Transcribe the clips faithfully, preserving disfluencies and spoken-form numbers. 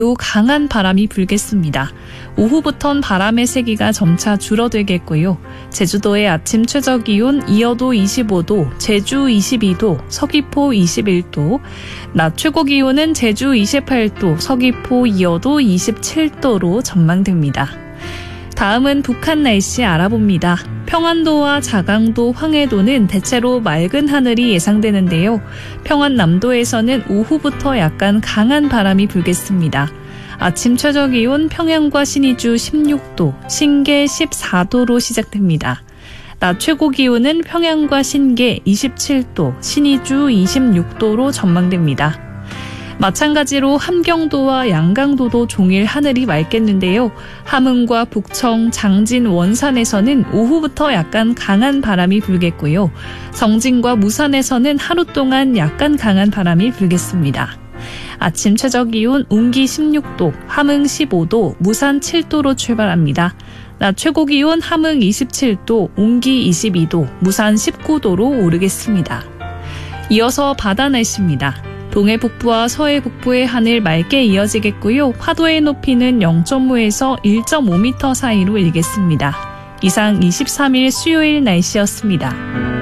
강한 바람이 불겠습니다. 오후부턴 바람의 세기가 점차 줄어들겠고요. 제주도의 아침 최저기온 이어도 이십오 도, 제주 이십이 도, 서귀포 이십일 도, 낮 최고기온은 제주 이십팔 도, 서귀포 이어도 이십칠 도로 전망됩니다. 다음은 북한 날씨 알아봅니다. 평안도와 자강도, 황해도는 대체로 맑은 하늘이 예상되는데요. 평안남도에서는 오후부터 약간 강한 바람이 불겠습니다. 아침 최저기온 평양과 신의주 십육 도, 신계 십사 도로 시작됩니다. 낮 최고기온은 평양과 신계 이십칠 도, 신의주 이십육 도로 전망됩니다. 마찬가지로 함경도와 양강도도 종일 하늘이 맑겠는데요. 함흥과 북청, 장진, 원산에서는 오후부터 약간 강한 바람이 불겠고요. 성진과 무산에서는 하루 동안 약간 강한 바람이 불겠습니다. 아침 최저기온 운기 십육 도, 함흥 십오 도, 무산 칠 도로 출발합니다. 낮 최고기온 함흥 이십칠 도, 운기 이십이 도, 무산 십구 도로 오르겠습니다. 이어서 바다 날씨입니다. 동해 북부와 서해 북부의 하늘 맑게 이어지겠고요. 파도의 높이는 영 점 오에서 일 점 오 미터 사이로 일겠습니다. 이상 이십삼 일 수요일 날씨였습니다.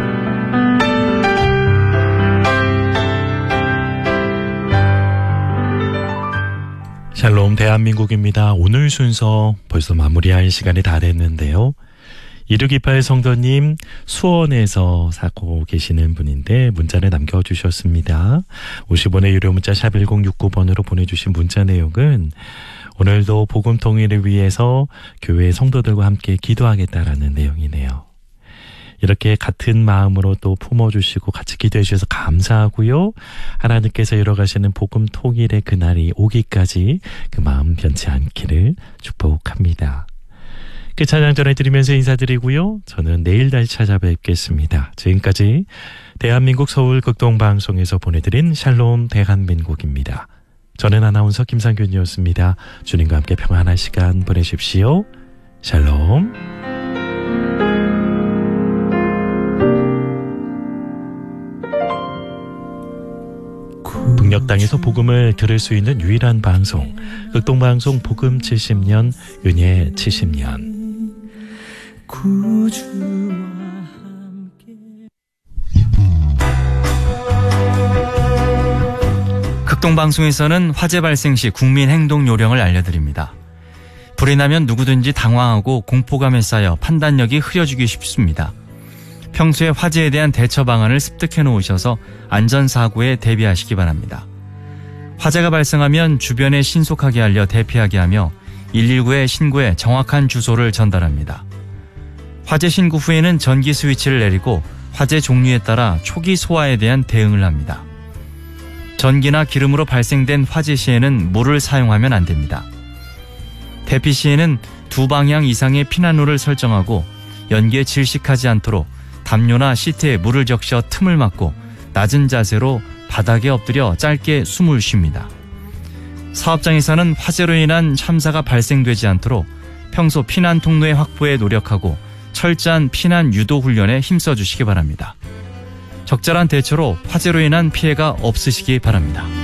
샬롬 대한민국입니다. 오늘 순서 벌써 마무리할 시간이 다 됐는데요. 이육이팔 성도님, 수원에서 사고 계시는 분인데 문자를 남겨주셨습니다. 오십 원의 유료 문자 샵 일공육구 번으로 보내주신 문자 내용은 오늘도 복음 통일을 위해서 교회 성도들과 함께 기도하겠다라는 내용이네요. 이렇게 같은 마음으로 또 품어주시고 같이 기도해 주셔서 감사하고요. 하나님께서 이뤄가시는 복음 통일의 그날이 오기까지 그 마음 변치 않기를 축복합니다. 그 찬양 전해드리면서 인사드리고요. 저는 내일 다시 찾아뵙겠습니다. 지금까지 대한민국 서울 극동방송에서 보내드린 샬롬 대한민국입니다. 저는 아나운서 김상균이었습니다. 주님과 함께 평안한 시간 보내십시오. 샬롬. 북녘 땅에서 복음을 들을 수 있는 유일한 방송, 극동방송 복음 칠십 년, 은혜 칠십 년. 극동방송에서는 화재 발생 시 국민 행동 요령을 알려드립니다. 불이 나면 누구든지 당황하고 공포감에 쌓여 판단력이 흐려지기 쉽습니다. 평소에 화재에 대한 대처 방안을 습득해 놓으셔서 안전사고에 대비하시기 바랍니다. 화재가 발생하면 주변에 신속하게 알려 대피하게 하며 일일구에 신고해 정확한 주소를 전달합니다. 화재 신고 후에는 전기 스위치를 내리고 화재 종류에 따라 초기 소화에 대한 대응을 합니다. 전기나 기름으로 발생된 화재 시에는 물을 사용하면 안 됩니다. 대피 시에는 두 방향 이상의 피난로를 설정하고 연기에 질식하지 않도록 담요나 시트에 물을 적셔 틈을 막고 낮은 자세로 바닥에 엎드려 짧게 숨을 쉽니다. 사업장에서는 화재로 인한 참사가 발생되지 않도록 평소 피난 통로의 확보에 노력하고 철저한 피난 유도 훈련에 힘써 주시기 바랍니다. 적절한 대처로 화재로 인한 피해가 없으시기 바랍니다.